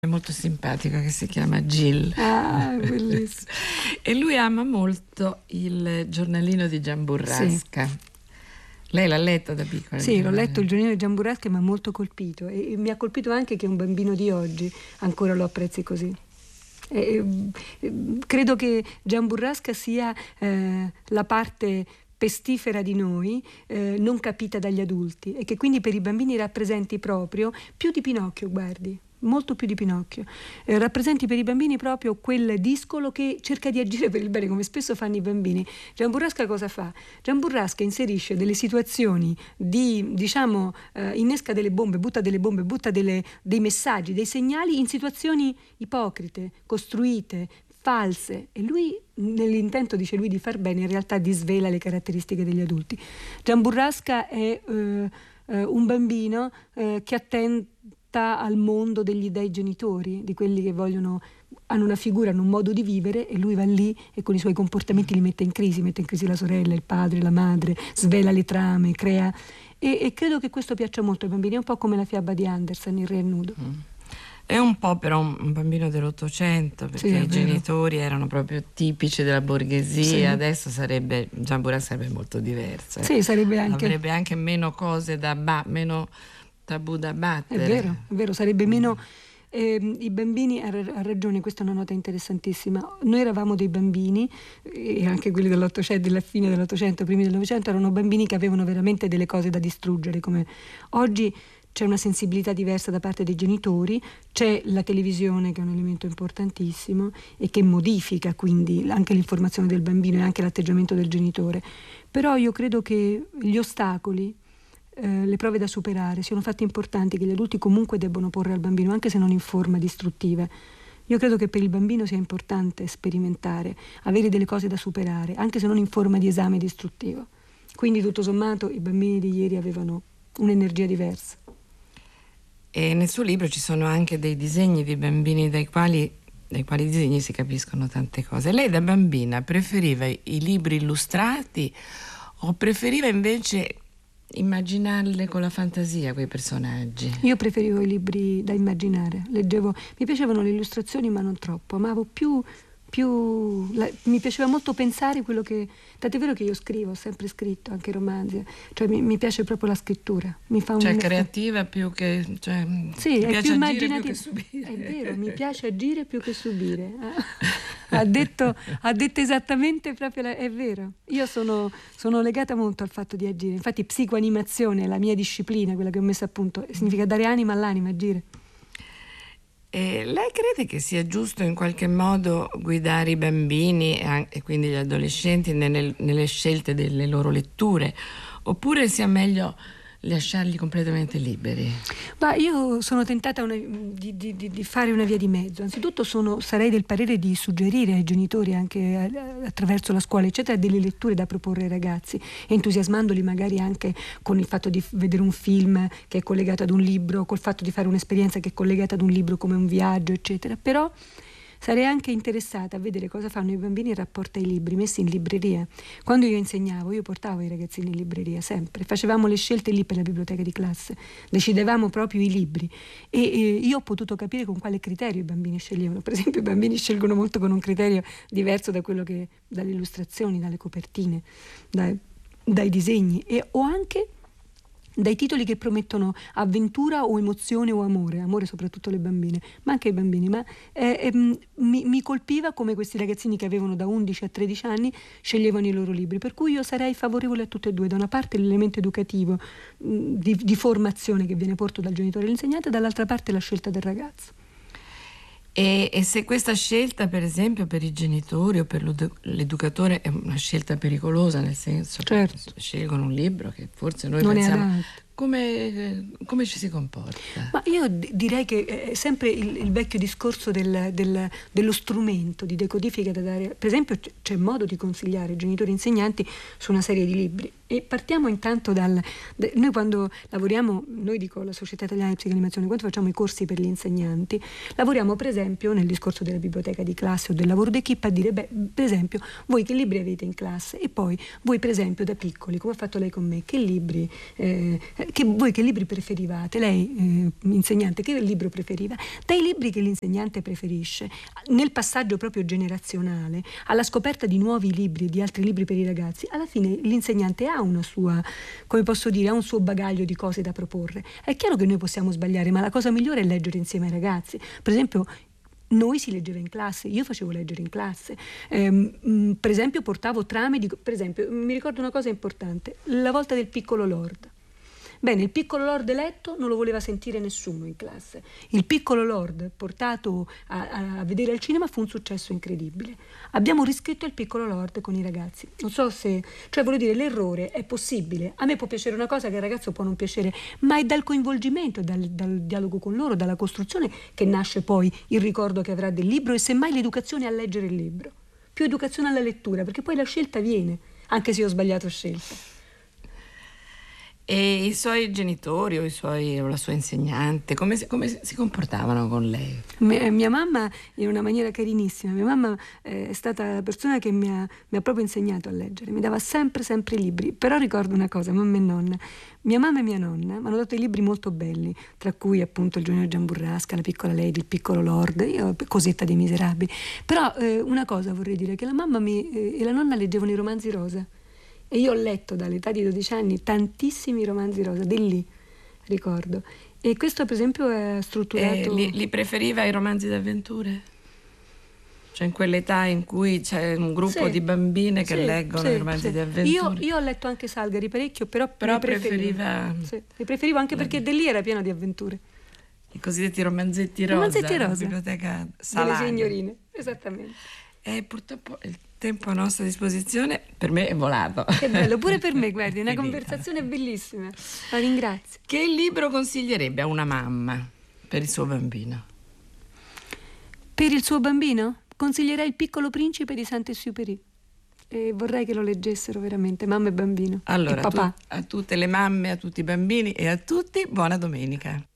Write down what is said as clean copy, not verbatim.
È molto simpatica, che si chiama Jill. Ah, bellissimo. E lui ama molto il giornalino di Gian Burrasca. Sì. Lei l'ha letto da piccola? Sì, l'ho letto il giornalino di Gian Burrasca e mi ha molto colpito, e mi ha colpito anche che un bambino di oggi ancora lo apprezzi così. Credo che Gian Burrasca sia la parte pestifera di noi, non capita dagli adulti, e che quindi per i bambini rappresenti proprio più di Pinocchio, guardi, molto più di Pinocchio, rappresenti per i bambini proprio quel discolo che cerca di agire per il bene, come spesso fanno i bambini. Gian Burrasca cosa fa? Gian Burrasca inserisce delle situazioni di, diciamo, innesca delle bombe, butta dei messaggi, dei segnali in situazioni ipocrite, costruite, false, e lui, nell'intento, dice lui, di far bene, in realtà disvela le caratteristiche degli adulti. Gian Burrasca è un bambino che attenta al mondo degli dei genitori, di quelli che hanno una figura, hanno un modo di vivere, e lui va lì e con i suoi comportamenti li mette in crisi la sorella, il padre, la madre, svela le trame, crea, e credo che questo piaccia molto ai bambini. È un po' come la fiaba di Andersen, Il re nudo. È un po' però un bambino dell'Ottocento, perché sì, i genitori erano proprio tipici della borghesia. Sì. Adesso Gian Burrasca sarebbe molto diverso. Sì, avrebbe anche meno cose meno tabù da battere. È vero, sarebbe meno. I bambini, ha ragione, questa è una nota interessantissima. Noi eravamo dei bambini, e anche quelli dell'Ottocento, della fine dell'Ottocento, primi del Novecento, erano bambini che avevano veramente delle cose da distruggere. Come oggi c'è una sensibilità diversa da parte dei genitori, c'è la televisione che è un elemento importantissimo e che modifica quindi anche l'informazione del bambino e anche l'atteggiamento del genitore. Però io credo che gli ostacoli, le prove da superare, siano fatti importanti che gli adulti comunque debbono porre al bambino, anche se non in forma distruttive. Io credo che per il bambino sia importante sperimentare, avere delle cose da superare, anche se non in forma di esame distruttivo. Quindi tutto sommato i bambini di ieri avevano un'energia diversa. E nel suo libro ci sono anche dei disegni di bambini dai quali disegni si capiscono tante cose. Lei da bambina preferiva i libri illustrati o preferiva invece immaginarle con la fantasia quei personaggi? Io preferivo i libri da immaginare, leggevo, mi piacevano le illustrazioni ma non troppo, amavo mi piaceva molto pensare quello che, tant'è vero che io scrivo, ho sempre scritto anche romanzi, cioè mi piace proprio la scrittura, mi fa creativa più che, cioè, sì, è più immaginativa, più che subire. È vero, mi piace agire più che subire. Ha detto esattamente proprio è vero. Io sono legata molto al fatto di agire, infatti psicoanimazione è la mia disciplina, quella che ho messo a punto, significa dare anima all'anima, agire. E lei crede che sia giusto in qualche modo guidare i bambini e quindi gli adolescenti nelle scelte delle loro letture, oppure sia meglio lasciarli completamente liberi? Ma io sono tentata di fare una via di mezzo. Anzitutto sarei del parere di suggerire ai genitori, anche attraverso la scuola eccetera, delle letture da proporre ai ragazzi, entusiasmandoli magari anche con il fatto di vedere un film che è collegato ad un libro, col fatto di fare un'esperienza che è collegata ad un libro come un viaggio eccetera. Però sarei anche interessata a vedere cosa fanno i bambini in rapporto ai libri messi in libreria. Quando io insegnavo, io portavo i ragazzini in libreria sempre, facevamo le scelte lì per la biblioteca di classe, decidevamo proprio i libri, e io ho potuto capire con quale criterio i bambini sceglievano. Per esempio i bambini scelgono molto con un criterio diverso da quello che dalle illustrazioni, dalle copertine, dai disegni, o anche dai titoli che promettono avventura o emozione o amore soprattutto le bambine, ma anche i bambini. Ma mi colpiva come questi ragazzini che avevano da 11 a 13 anni sceglievano i loro libri, per cui io sarei favorevole a tutte e due: da una parte l'elemento educativo di formazione che viene portato dal genitore e dall'insegnante, dall'altra parte la scelta del ragazzo. E se questa scelta, per esempio, per i genitori o per l'educatore è una scelta pericolosa, nel senso certo, che scelgono un libro che forse noi non pensiamo, come ci si comporta? Ma io direi che è sempre il vecchio discorso dello strumento di decodifica da dare. Per esempio c'è modo di consigliare genitori e insegnanti su una serie di libri, E partiamo intanto noi quando lavoriamo, noi dico la Società Italiana di Psicoanimazione, quando facciamo i corsi per gli insegnanti, lavoriamo per esempio nel discorso della biblioteca di classe o del lavoro d'equipe a dire, per esempio, voi che libri avete in classe, e poi voi per esempio da piccoli, come ha fatto lei con me, che libri preferivate, lei insegnante che libro preferiva, dai libri che l'insegnante preferisce, nel passaggio proprio generazionale, alla scoperta di nuovi libri, di altri libri per i ragazzi, alla fine l'insegnante ha una sua, come posso dire, ha un suo bagaglio di cose da proporre. È chiaro che noi possiamo sbagliare, ma la cosa migliore è leggere insieme ai ragazzi. Per esempio, noi si leggeva in classe, io facevo leggere in classe, per esempio portavo trame per esempio, mi ricordo una cosa importante, la volta del Piccolo Lord. Bene, il Piccolo Lord letto non lo voleva sentire nessuno in classe. Il Piccolo Lord portato a vedere al cinema fu un successo incredibile. Abbiamo riscritto il Piccolo Lord con i ragazzi. Non so se, cioè voglio dire, l'errore è possibile. A me può piacere una cosa che al ragazzo può non piacere, ma è dal coinvolgimento, dal dialogo con loro, dalla costruzione che nasce poi il ricordo che avrà del libro e semmai l'educazione a leggere il libro. Più educazione alla lettura, perché poi la scelta viene, anche se ho sbagliato scelta. E i suoi genitori o la sua insegnante, come si comportavano con lei? Mia mamma in una maniera carinissima. Mia mamma è stata la persona che mi ha proprio insegnato a leggere, mi dava sempre i libri. Però ricordo una cosa, mamma e nonna. Mia mamma e mia nonna mi hanno dato dei libri molto belli, tra cui appunto il Giovane Gian Burrasca, La piccola Lady, Il piccolo Lord, io Cosetta dei Miserabili. Però una cosa vorrei dire, che la mamma e la nonna leggevano i romanzi rosa. E io ho letto dall'età di 12 anni tantissimi romanzi rosa, di lì, ricordo. E questo per esempio è strutturato... Li preferiva i romanzi d'avventure? Cioè in quell'età in cui c'è un gruppo di bambine che leggono i romanzi d'avventure? Io ho letto anche Salgari parecchio, però preferiva... Sì, li preferivo anche perché di lì era pieno di avventure. I cosiddetti romanzetti rosa. Romanzetti rosa. La biblioteca Salani. Delle signorine, esattamente. E purtroppo il tempo a nostra disposizione per me è volato. Che bello, pure per me, guardi, una conversazione bellissima. La ringrazio. Che libro consiglierebbe a una mamma per il suo bambino? Per il suo bambino? Consiglierei Il Piccolo Principe di Saint-Exupéry. E vorrei che lo leggessero veramente, mamma e bambino. Allora, e papà. A tutte le mamme, a tutti i bambini e a tutti, buona domenica.